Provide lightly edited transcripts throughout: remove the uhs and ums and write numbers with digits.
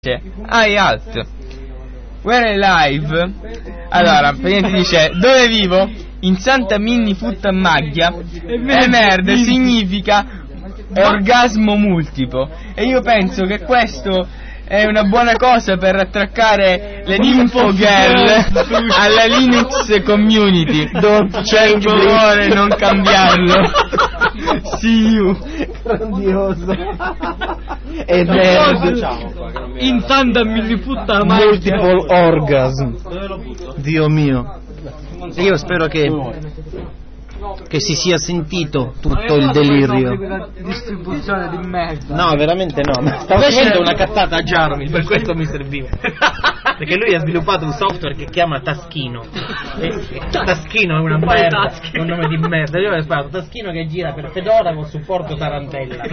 Hai alt. Where live. Allora, praticamente dice: dove vivo? In Santa Minni Foot a Maglia. E merda significa orgasmo multiplo. E io penso che questo è una buona cosa per attraccare le Nympho Girl alla Linux community. Per favore non cambiarlo. See you. Grandioso. E in Santa Minni Foot a Maglia. Multiple orgasm. Dio mio. Io spero che si sia sentito tutto il delirio. Distribuzione di merda. No, veramente no. Stavo facendo una cazzata a Jaromil, per questo mi serviva. Perché lui ha sviluppato un software che chiama Taschino. Taschino è una merda, è un nome di merda. Io ho sparato Taschino che gira per Fedora con supporto Tarantella.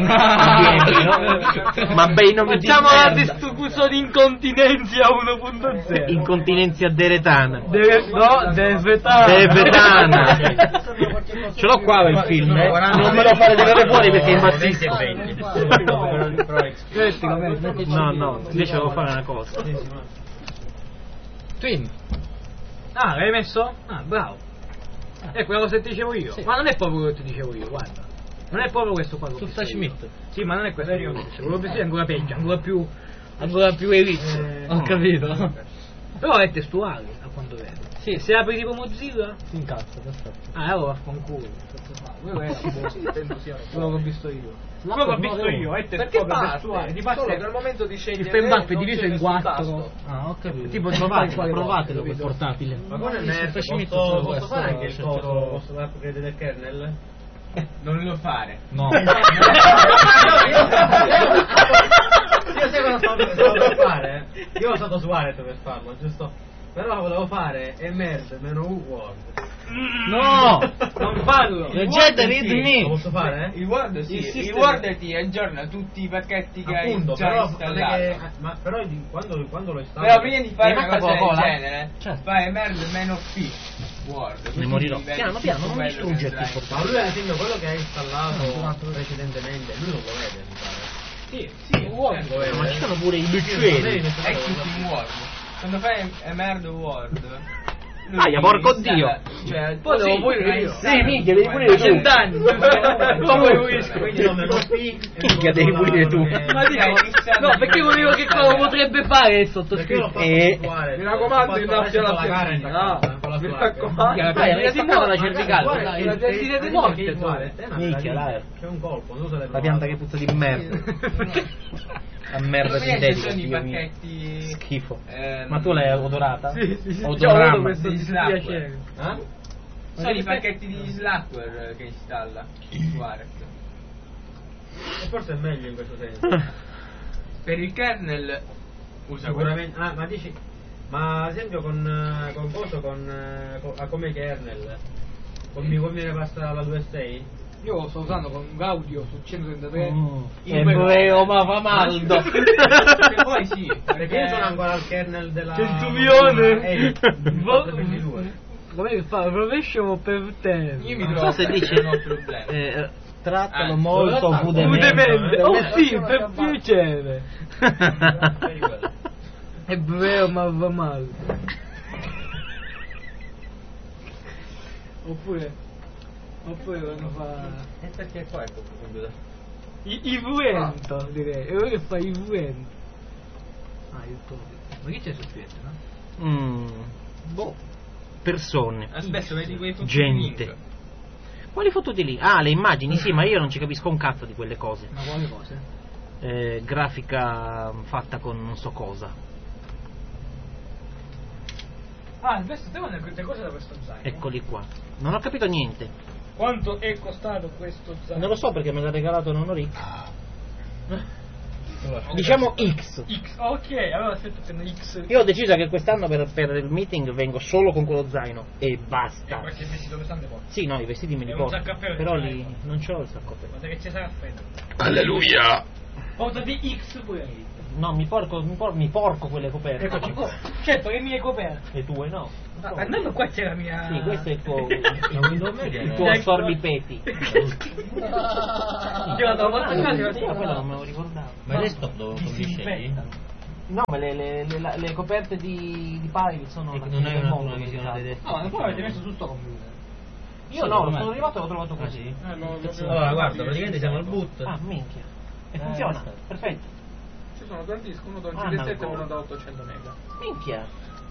Ma bei nomi di merda. Facciamo la distribuzione di incontinenzia 1.0. Incontinenzia deretana. Devetana. Ce l'ho qua il film, non me lo fare tirare fuori perché impazzisco. No, invece devo fare una cosa. Twin. Ah, l'hai messo? Ah, bravo. È quella cosa che ti dicevo io. Sì. Ma non è proprio quello che ti dicevo io, guarda. Non è proprio questo qua. Tutta Schmidt. Sì, ma non è questo. Quello che è ancora peggio, ancora più elite. Ho capito. Però è testuale, a quanto vedo. Sì. Se apri tipo Mozilla si incazza, perfetto. Ah, allora fanculo. Quello è quello che ho visto io. Quello che ho visto io è testuale. Di parte dal momento di scegliere il frame è diviso in 4. Ah, ho capito. Tipo provatelo per portatile. Ma con il posso fare anche il coso, posso l'upgrade del kernel? Non lo fare. No. Io sai cosa stavo per fare? Io ho usato Swaret per farlo, giusto? Però volevo fare emerge meno u word. No! Non fallo! Leggete readme! Lo posso fare? Il Word sì, il Word ti aggiorna tutti i pacchetti che hai appunto, già però installato. Ma però quando lo installo. Però prima di fare una cosa del genere, certo, fai emerge meno P Word. Mi morirò. Piano piano, non distruggerti. Ma lui ad esempio quello che ha installato precedentemente, lui non lo vede, mi pare. Sì, Word lo vede. Ma ci sono pure i bicchieri. È tutto in Word. Quando fai emerge Word. Aia, porco dio! Cioè, poi devo pure io. Sì, minchia, devi pulire tu. 100 anni. Come pulisco? Quindi non me lo P. Minchia, devi pulire tu. Ma no, perché volevo che cosa potrebbe fare il sottoscritto. Mi raccomando, innaffia la pianta. Mi raccomando. La cervicale. La tendina di morte. Minchia, dai. C'è un colpo, non so se La pianta che puzza di merda. La merda sintetica. Sono i pacchetti. Schifo. Ma tu l'hai odorata? Sì. Odorama. Questo di piacere. Sono i pacchetti di Slackware che installa Swaret. E forse è meglio in questo senso. Per il kernel usa Sicuramente. Ma dici. Ma ad esempio con coso come kernel mi conviene passare alla 2.6? Io lo sto usando con Gaudio su 133. È vero, ma fa maldo. Che poi sì, perché io sono ancora al kernel della. Che stupione! 22. Com'è che fa? Rovescio per te. Io mi Non trovo so se dice non ho problemi. trattalo molto Fudemente. Oh sì, per piacere. È vero, ma va male. Oppure quando fa E perché qua è computer? Ivuento, direi. E ora che fa Ivuento. YouTube. Ma chi c'è su Twitter, no? Boh. Persone. Aspetta, vedi quei foto gente. link. Quali foto di lì? Ah, le immagini, sì, ma io non ci capisco un cazzo di quelle cose. Ma quali cose? Grafica fatta con non so cosa. Adesso te quante cose da questo zaino? Eccoli qua. Non ho capito niente. Quanto è costato questo zaino? Non lo so perché me l'ha regalato Nonori. Diciamo X. Ok, allora aspetta, prendo X. Io ho deciso che quest'anno per il meeting vengo solo con quello zaino e basta. Questi vestiti pesante poi? Sì, no, i vestiti me li E un porto. sacco a pelo Però ce l'hai? lì non c'ho il sacco a pelo. Guarda che ci sarà a freddo. Alleluia. Portati X pure lì. No, mi porco quelle coperte. Eccoci qua. Certo, le mie coperte. E tue no. Andando qua c'è la mia. Sì, questo è il tuo. il il tuo assorbipeti. Io la devo portare a casa. Io quello non me lo ricordavo. Ma i desktop dove li scegli? No, ma le coperte di Pirate sono E che non hai una visione dei detti. No, ma poi l'avete messo su sto computer. Io no, sono arrivato e l'ho trovato Ah, così. sì? Allora, guarda, praticamente siamo al boot. Ah, minchia. E funziona, perfetto. Ci sono due dischi, uno da un Ah, CD7 e no. uno da 800 mega. Minchia.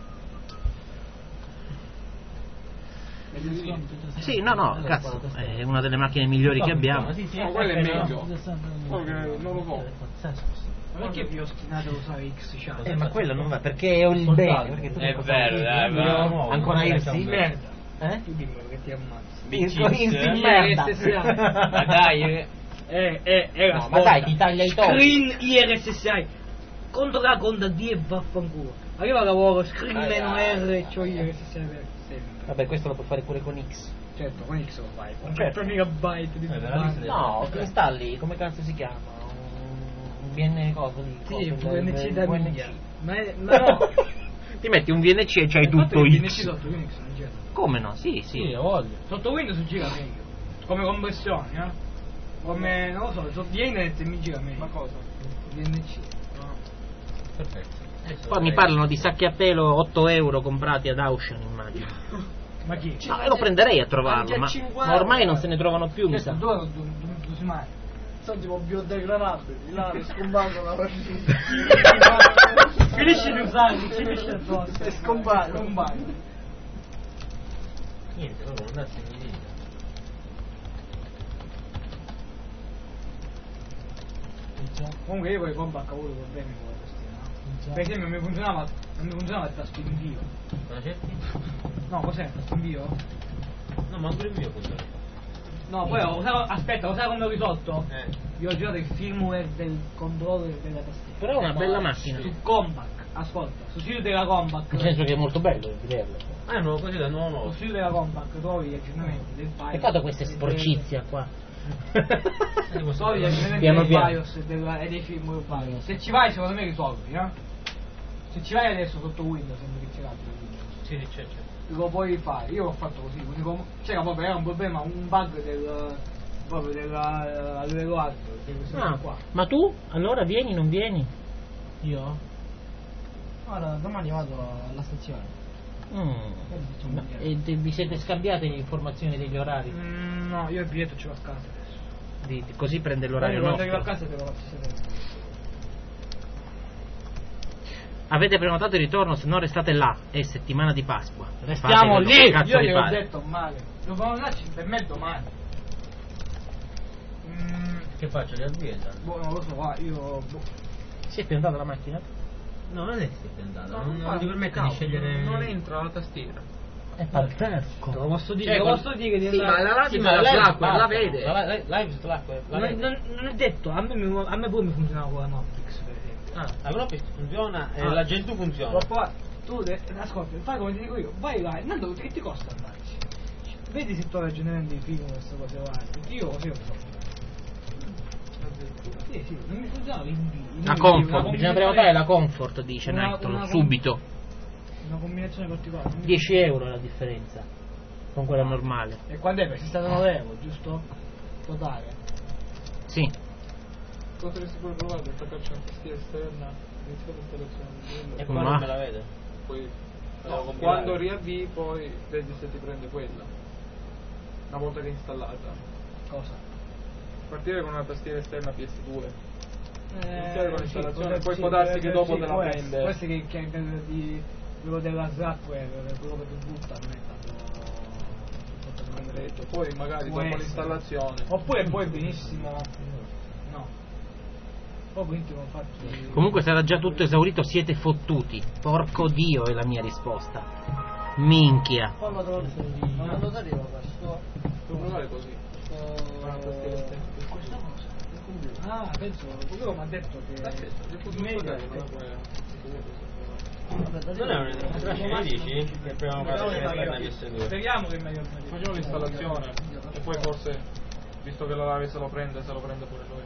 Sì, no, cazzo, è una delle macchine migliori che abbiamo. Sì, sì, No, quello è meglio. Però che non lo so. Ma perché vi ostinate a usare X Channel? Ma quello non va, perché ho il bene. Perché tu È cosa vero, fai? dai, Io- Ancora io sì? Merda. Eh? Dimmelo che ti ammazzo. In merda. Ma dai, Era No, ma dai, ti taglia i topi. Screen IRSSI contro la conta D e vaffanculo. Arriva lavoro, screen meno R e c'ho IRSSI per sempre. Vabbè, questo lo puoi fare pure con X. Certo, con X lo fai. Con Certo. 100 megabyte di banda. No, ti installi, come cazzo si chiama? Un VN cosa lì? Sì, cosa, VNC da VNC. minchia. Ma no. Ti metti un VNC e c'hai Il fatto tutto è che VNC X. sotto Unix non gira. Come no? Sì, Sì, sì. ho voglia. Sotto Windows gira meglio. Come compressioni, Come, non lo so, sotto di internet mi gira meglio. Ma cosa? VNC. Perfetto. Poi mi parlano di sacchi a pelo 8 euro comprati ad Auction, immagino. Ma chi? No, io lo prenderei a trovarlo, Anche a ma 50 ormai non se ne trovano più, mi Questo sa. dove lo si mai? Sono tipo biodegradabili, là, scompaiono la partita. Finisci di usarli, finisci addosso. E scompaiono. Scompaiono. Niente, proprio non darsi in vita. Comunque io poi compact ho avuto problemi con la tastiera, no? Per esempio non mi funzionava il tasto invio. Ma certi? No, cos'è il tasto invio? No, ma pure il mio funziona. No, poi aspetta, lo sai come ho risolto? Eh. Io ho girato il firmware del controller della tastiera. Però è una bella macchina. Su Compact, ascolta, sul sito della Compact. Nel senso che è molto bello vederlo. Ah, è nuovo così da nuovo. Sul sito della Compact trovi gli aggiornamenti del BIOS. Peccato questa sporcizia qua. Trovi gli aggiornamenti Piano del piano. BIOS e dei firmware BIOS. Se ci vai secondo me risolvi, Se ci vai adesso sotto Windows, sembra che c'è l'altro Windows. Sì, sì, c'è. Lo puoi fare, io l'ho fatto così, c'era proprio era un problema, un bug proprio della livello alto, di questo Ah, qua. ma tu? Allora vieni, non vieni? Io? Guarda, domani vado alla stazione. Ma- e vi siete scambiate le informazioni degli orari? No, io il biglietto ce l'ho a casa adesso. Così prende l'orario Quando arrivo a nostro. casa te lo faccio sapere. Avete prenotato il ritorno, se no restate là. È settimana di Pasqua. Stiamo Fatelo, lì! cazzo Io vi gliel'ho pare. detto male. Lo fanno andarci per me domani. Che faccio? Li avviesa? Boh, non lo so, va, io. Boh. Si è piantata la macchina? No, non è che si è piantata. No, Non ti permette cavolo, di scegliere. Non entra la tastiera. È pazzesco. Te lo posso dire, Cioè, lo posso dire di Sì, ma andare- la live Sì, la live Slackware, la basta. vede. Live Slackware, la non, vede. non è detto, a me pure mi funzionava con la Notflix per esempio. Ah, la Glopix funziona e Ah. la Gentoo funziona. L'ho provato. Tu ascolta, fai come ti dico io, vai là, intanto che ti costa andarci? Vedi se tu ragionamento di film queste cose là, perché io così ho fatto. Sì, non mi funzionava l'invio. La Comfort, bisogna prenotare la Comfort, dice Una- Nectolo, una- subito. Una combinazione particolare. non mi- 10 euro è la differenza con quella normale. E quando è? Perché è stato 9 euro, giusto? Totale. Sì. Potresti pure provare ad attaccarci una tastiera esterna, iniziare l'installazione di E Windows. qua Ma- non me la vede. Poi Devo no, compilare. quando riavvii poi vedi se ti prende quella. Una volta che è installata. Cosa? Partire con una tastiera esterna PS2. Iniziare con l'installazione, poi può darsi che dopo te la prende. Questo che di quello della Slackware, quello che tu butta, non è tanto Detto. Poi magari Può dopo essere. l'installazione. Oppure puoi benissimo. No. Poi benissimo farci. Comunque sarà già tutto esaurito, siete fottuti. Porco Dio è la mia risposta. Minchia. Quando te lo ma quando ti arriva questo? Puoi provare così. Con una tastiera esterna. Ah, penso, quello mi ha detto che. Non è un Crash 10 che abbiamo fatto la PS2. Speriamo che è meglio. Facciamo l'installazione e poi forse, visto che la live se lo prende pure lui.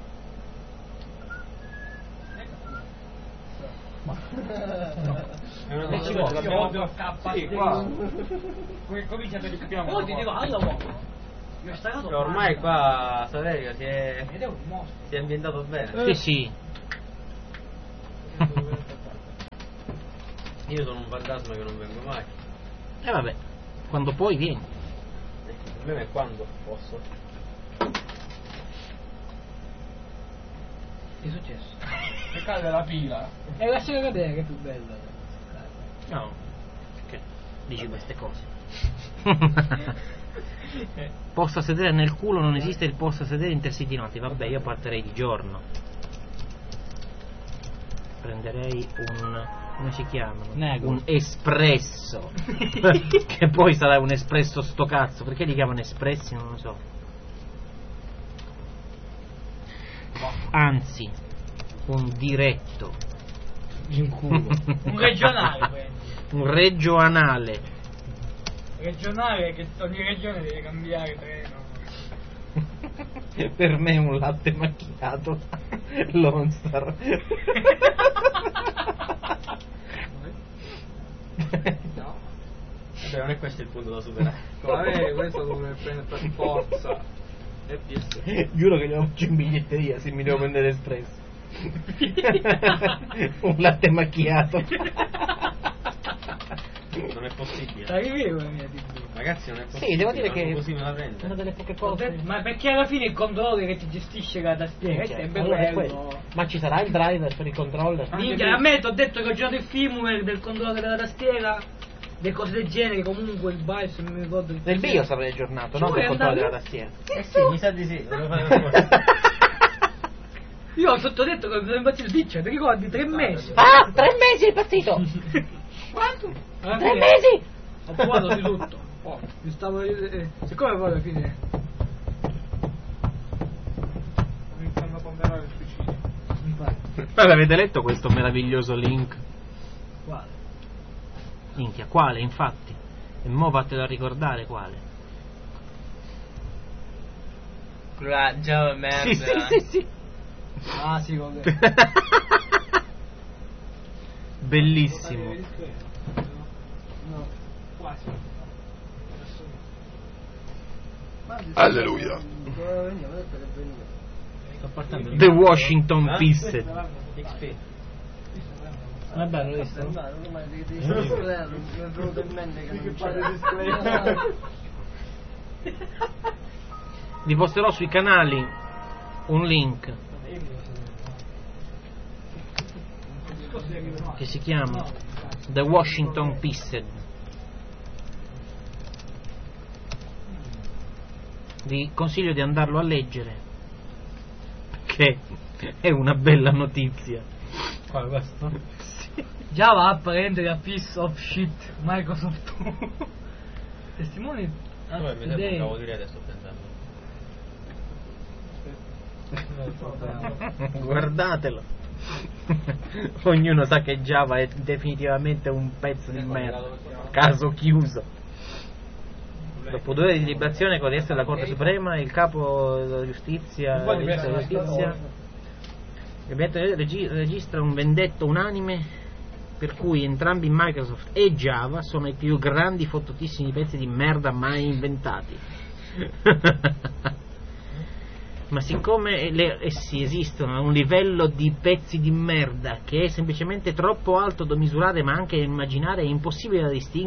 È una ci cosa vuole, che abbiamo Odio K. Sì, qua. Comincia per Capiamo. Oh, ti dico, al lavoro. Mi ho staccato. ormai qua Saverio si è Ed è un mostro. ambientato bene. Sì, sì. Io sono un fantasma che non vengo mai. E vabbè, quando puoi vieni. Il problema è quando posso. Che è successo? Che cade la pila. Lascialo cadere che è più bello. No, perché dici queste cose? Possa sedere nel culo, non esiste il possa sedere Intercity Notti. Vabbè, io partirei di giorno. Prenderei un... come si chiamano? Nego. Un espresso. Che poi sarà un espresso sto cazzo. Perché li chiamano espressi? Non lo so. Anzi, un diretto. In culo. Un regionale, quindi. Un reggio anale. Regionale che ogni regione deve cambiare treno. Per me un latte macchiato Lone Star. No. Vabbè, non è questo il punto da superare. Vabbè, questo dove prendere per forza. Giuro che glielo faccio in biglietteria se mi devo prendere espresso. Un latte macchiato. Non è possibile. Arrivi la mia TV. Ragazzi, non è possibile. Sì, devo dire che così me la prende. una delle poche Ho cose. detto, ma perché alla fine il controller che ti gestisce la tastiera è sempre Allora, è quello. quello. Ma ci sarà il driver per il controller? Minchia, a me ti ho detto che ho giocato il firmware del controller della tastiera, le cose del genere, comunque il BIOS non mi ricordo. Del BIOS avrei aggiornato, Ci non vuoi del controller andare? della tastiera. Sì, mi sa di sì. Lo devo fare per forza. Io ho sottodetto che sono impazzito il picture, ti ricordi? 3 mesi. Ah, 3 mesi è impazzito! Quanto? Alla 3 fine mesi! ho provato di tutto. Mi stavo... siccome poi alla fine... Iniziando a ponderare il suicidio. Infatti, Ma avete letto questo meraviglioso link? guarda. Minchia, quale infatti? E mo vattelo a ricordare quale. Coraggio, merda. Sì. Ah sì, vabbè. Bellissimo. No, quasi. Alleluia. Sto partendo. The Washington Pissed. XP. Non è bello, visto? Vi posterò sui canali un link che si chiama The Washington Pissed. Vi consiglio di andarlo a leggere perché è una bella notizia. Quale questo? Già va a prendere a piece of shit Microsoft. Testimoni. Vabbè, mi sembra un cavolo di rete, sto pensando. Guardatelo. Ognuno sa che Java è definitivamente un pezzo di merda. Caso chiuso. Dopo 2 ore di liberazione con l'est della Corte Suprema, il capo della giustizia, registra un vendetto unanime per cui entrambi Microsoft e Java sono i più grandi fottutissimi pezzi di merda mai inventati. Ma siccome essi esistono a un livello di pezzi di merda che è semplicemente troppo alto da misurare, ma anche immaginare, è impossibile da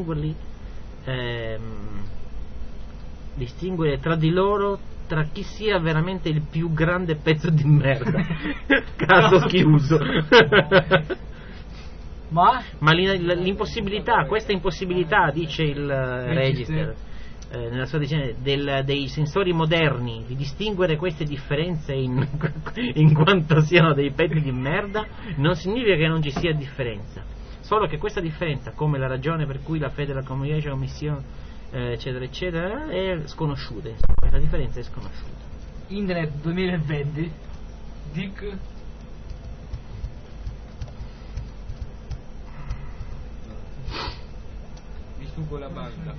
distinguere tra di loro, tra chi sia veramente il più grande pezzo di merda. Caso chiuso. Ma l'impossibilità, questa impossibilità, dice il Register nella sua decisione, dei sensori moderni di distinguere queste differenze in quanto siano dei pezzi di merda, non significa che non ci sia differenza, solo che questa differenza, come la ragione per cui la Federal Commission eccetera eccetera, è sconosciuta. Insomma, la differenza è sconosciuta. Internet 2020. Dick. Mi sugo la banda.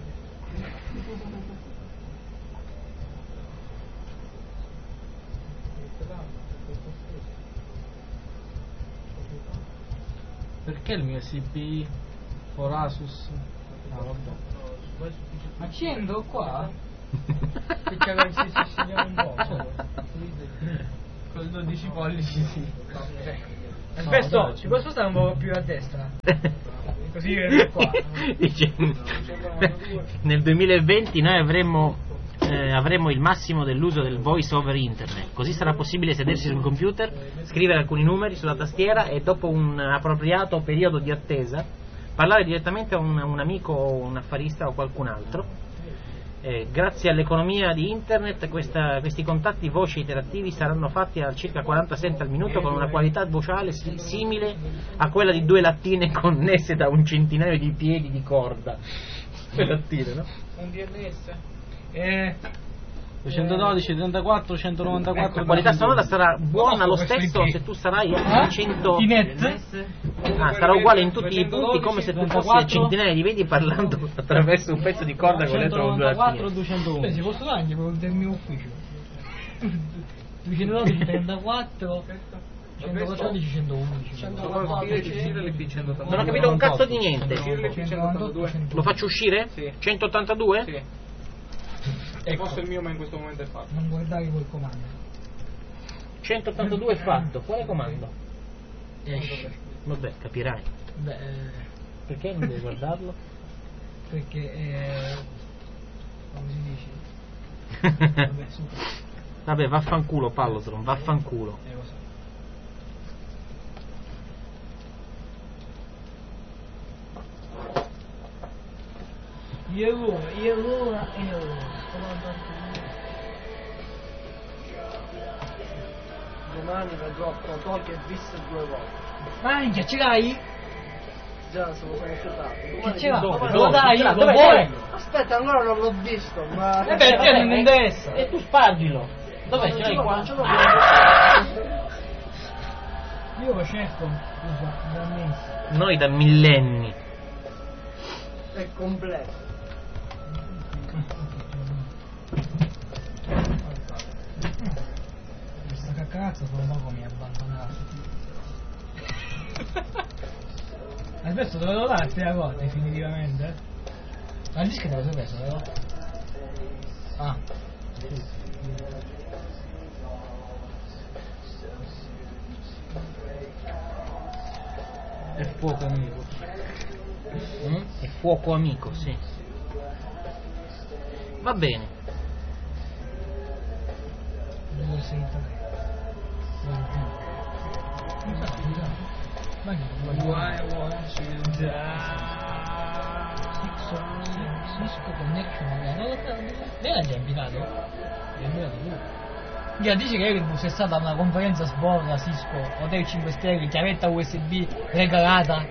Perché il mio USB for Asus? Ah, vabbè. Accendo qua? Che c'è la stessa segnale un po'. Col 12 pollici sì. Aspetta, ci posso stare un po' più a destra? Così viene qua. Dice, nel 2020 noi avremo il massimo dell'uso del voice over internet, così sarà possibile sedersi sul computer, scrivere alcuni numeri sulla tastiera e dopo un appropriato periodo di attesa parlare direttamente a un amico o un affarista o qualcun altro. Grazie all'economia di internet questi contatti voci interattivi saranno fatti a circa 40 cent al minuto con una qualità vocale simile a quella di 2 lattine connesse da un centinaio di piedi di corda. 2 lattine, no? Un DNS? 212, 34, 194. La qualità sonora sarà buona lo stesso se tu sarai a 100 sarà uguale in tutti i punti come se tu fossi a centinaia di piedi parlando attraverso un pezzo di corda con dentro un 194, 201. Si possono anche per del mio ufficio. 212, 34, 114, 111. Non ho capito un cazzo di niente. Lo faccio uscire? Sì. 182? Sì. Ecco. Forse il mio, ma in questo momento è fatto. Non guardare quel comando. 182 è fatto. Quale comando? Vabbè, capirai. Beh, Perché non devi guardarlo? perché come si dice? Vabbè, super. Vabbè, vaffanculo Pallotron, vaffanculo. Lo so. E allora. Domani vedrò Proto che visse 2 volte. Mangia, ce l'hai? Già, se lo sono stato. Che ce l'ha? Dove? Lo dai, lo Dove? vuoi? Aspetta, ancora non l'ho visto, ma... Beh, te non mi interessa. E tu spargilo. Dov'è? Ce l'hai qua? Io lo cerco, scusa, da mesi. Noi da millenni. È completo. Questa caccarazza fra un poco mi ha abbandonato. Adesso dovevo darti la cosa definitivamente. Ma il disco te lo sei preso, vero? Ah. È fuoco amico. È fuoco amico, sì. Va bene. Dove sei te? Cisco Connection, lei l'ha già invitato? L'ha invitato tu? Io dice che fosse stata una conferenza sborra Cisco, Hotel 5 Stelle, chiavetta USB regalata.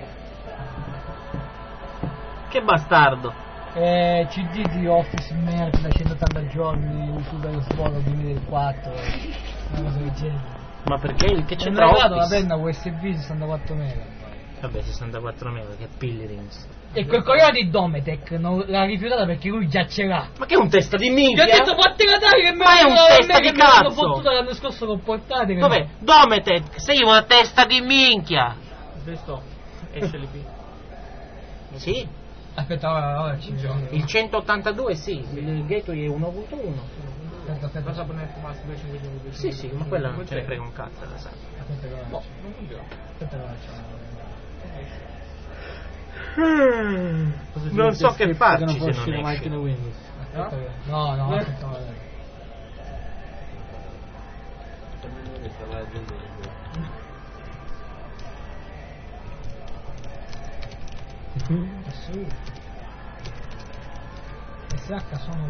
Che bastardo. CD di Office merda da 180 giorni, YouTube sborra 2004, una cosa del genere. Ma perché? Che Ci c'entra hanno regalato la Office? penna USB 64 mega. Vabbè, 64 mega, che Pilgrims. E quel coglione di Dometech non l'ha rifiutata perché lui già ce l'ha. Ma che è un testa di Gli minchia? ho detto fattela dare che Ma è un testa di l'hanno cazzo! fottuta l'anno scorso con portate. Dov'è? Dometech, sei una testa di minchia! Questo SLP. Sì, Aspetta, ora ci vediamo. il 182 sì, il gateway è 1.1. Aspetta. Cosa per Netmask 255? Sì, sì, ma quella non ce ne frega un cazzo, la sai. Aspetta che ora No, non funziona. Aspetta che ora ci Non so che farci se non uscire esce. Micro Windows. Aspetta che... No, aspetta ora. Assurdo. SH sono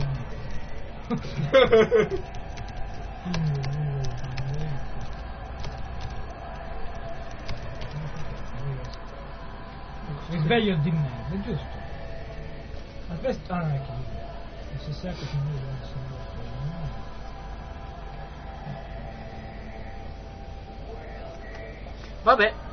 risveglio di merda, giusto? Aspetta, non è che SH c'è Vabbè,